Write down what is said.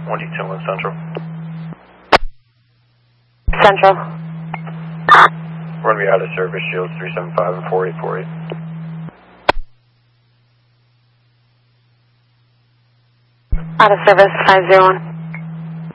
1D21 Central. Central. We're going to be out of service, Shields 375 and 4848. Out of service, 501.